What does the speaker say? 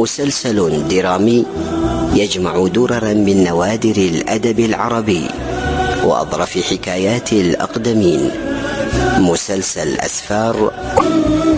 مسلسل درامي يجمع دررا من نوادر الأدب العربي وأظرف حكايات الأقدمين. مسلسل أسفار